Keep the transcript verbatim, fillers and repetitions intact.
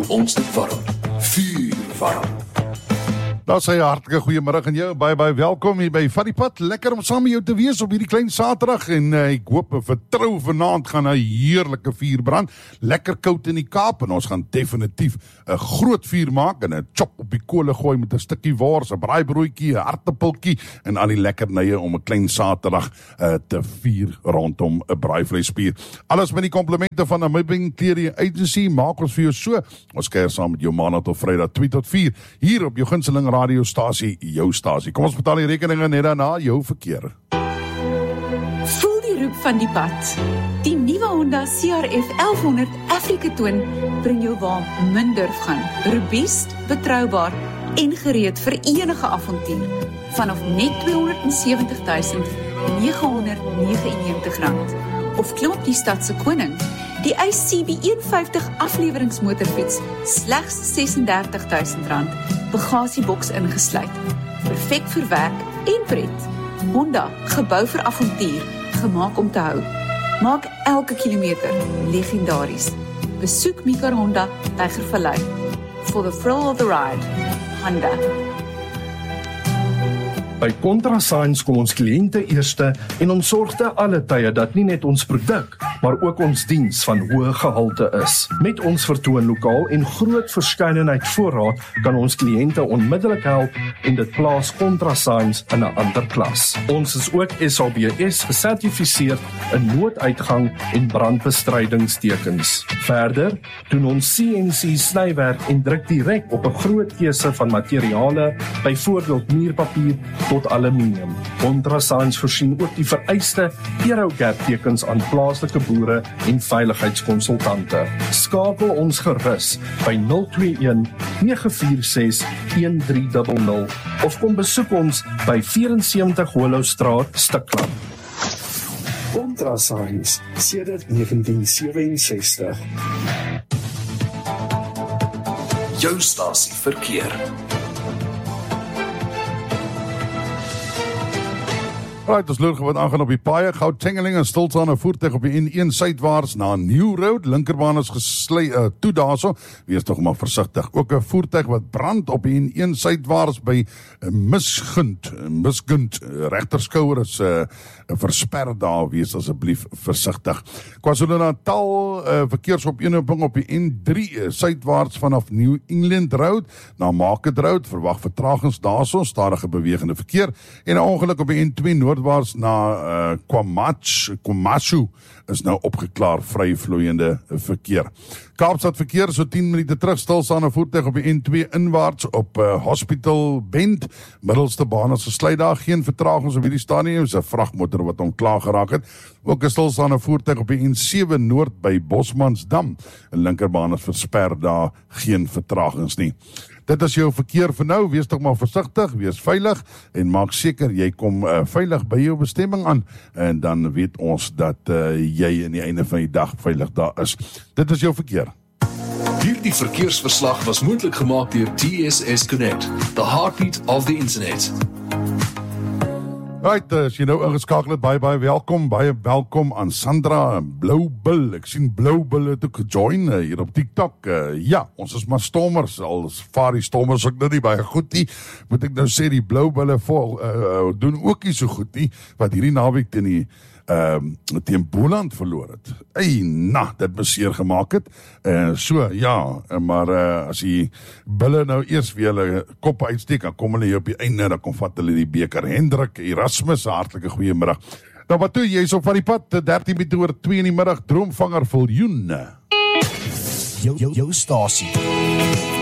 maak ons dit warm. Vuur warm. Daar sê hartelike goeiemiddag en jou, baie baie welkom hier by Van die Pad. Lekker om saam met jou te wees op hierdie klein Saterdag en uh, ek hoop en vertrou vanaand gaan 'n heerlike vuur brand. Lekker koud in die Kaap en ons gaan definitief 'n groot vuur maak en 'n chop op die kolle gooi met 'n stukkie wors, 'n braaibroodjie, 'n aartappeltjie en al die lekkernye om 'n klein Saterdag uh, te vier rondom 'n braaivleisspier. Alles met die komplimente van Amazing Clearing Agency maak ons vir jou so. Ons kuier saam met jou maandag tot Vrydag twee tot vier hier op jou gunsteling radiostasie, jou stasie. Kom ons betaal die rekeninge net daarna, jou verkeer. Voel die roep van die pad. Die nuwe Honda C R F elf honderd Africa Twin bring jou waar min durf gaan. Robuust, betroubaar en gereed vir enige avontuur. Vanaf net tweehonderdsewentig tuisend negenhonderdnegenennegentig rand. Of klim op die stad se koning, die Y C B een vyftig afleweringsmotorfiets, slegs sesendertig duisend rand, bagasieboks ingesluit. Perfek vir werk en pret. Honda, gebou vir avontuur, gemaak om te hou. Maak elke kilometer legendaries. Besoek Mikar Honda, Tygervallei. For the thrill of the ride. Honda. By Contrasigns kom ons kliënte eerste en ons sorg te alle tye dat nie net ons produk, maar ook ons diens van hoë gehalte is. Met ons vertoonlokaal en groot verskeidenheid voorraad kan ons kliënte onmiddellik help en dit plaas Contrasigns in 'n ander klas. Ons is ook S A B S gesertifiseer in nooduitgang en brandbestrydingstekens. Verder doen ons C N C snywerk en druk direk op 'n groot keuse van materiale, byvoorbeeld muurpapier tot aluminium. Contrasigns voorsien ook die vereiste EuroGap tekens aan plaaslike boere en veiligheidskonsultante. Skakel ons gerus by nul twee een nege vier ses een drie nul nul of kom besoek ons by vyf-en-sewentig Hollowstraat, Stikland. Contrasigns, sedert negentien sewenses-sestig. Jou stasie verkeer. Right, ons loer wat aangaan op die paaie, Gauteng en stilstaande voertuig op die N een suidwaarts na New Road, linkerbaan is gesluit uh, toe daarso, wees tog maar versigtig. Ook 'n voertuig wat brand op die N een suidwaarts by uh, Misgunt, Misgunt, uh, regterskouer is uh, versper daar, wees asseblief versigtig. KwaZulu-Natal uh, verkeersopeenhoping op die N drie uh, suidwaarts vanaf New England Road na Market Road, verwag vertragings daarso, stadige bewegende verkeer en 'n ongeluk op die N twee noord Noordwaarts na uh, Kwamach, Kwamashu is nou opgeklaar vryvloeiende verkeer. Kaapstad verkeer so tien minute terug stilstaande voertuig op die N twee inwaarts op uh, Hospital Bend. Middelste baan is gesluit daar, geen vertragings op hierdie stadium, is 'n vragmotor wat hom klaar geraak het. Ook 'n stilstaande voertuig op die N sewe noord by Bosmansdam. 'n Linkerbaan is versper daar, geen vertragings nie. Dit is jou verkeer vir nou, wees tog maar versigtig, wees veilig en maak seker jy kom uh, veilig by jou bestemming aan en dan weet ons dat uh, jy aan die einde van die dag veilig daar is. Dit is jou verkeer. Hierdie verkeersverslag was moontlik gemaak deur T S S Connect, the heartbeat of the internet. Right, as jy nou ingeskakel het, baie baie welkom, baie welkom aan Sandra Blou Bil. Ek sien Blou Bil het ook gejoin uh, hier op TikTok. Uh, ja, ons is maar stommers, al vaar die stommers ook nou nie baie goed nie. Moet ek nou sê, die Blou Bille vol, uh, doen ook nie so goed nie, wat hierdie naweek teen die Um, teen Boland verloor het. Ey, na, dit beseer gemaak het. Uh, so, ja, maar uh, as die Bulle nou eers weer hulle koppe uitsteek, dan kom hulle hier op die einde, dan kom vat hulle die beker. Hendrik Erasmus, hartelike goeiemiddag. Nou wat toe, jy is op Van die Pad, dertien minute oor twee in die middag, Droomvanger Viljoen. Jou, jou, jou stasie.